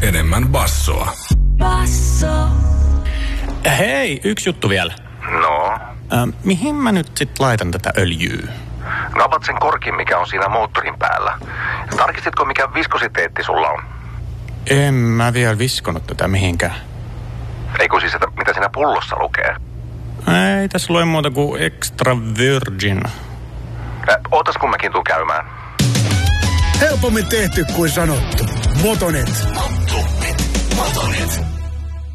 enemmän bassoa. Basso. Hei, yksi juttu vielä. No? Mihin mä nyt sit laitan tätä öljyä? No avat sen korkin, mikä on siinä moottorin päällä. Tarkistitko, mikä viskositeetti sulla on? En mä vielä viskonut tätä mihinkään. Eikö siis, että mitä siinä pullossa lukee? Ei tässä lue muuta kuin extra virgin. Ootas kun mäkin tuun käymään. Helpommin tehty kuin sanottu. Motonet. Motonet.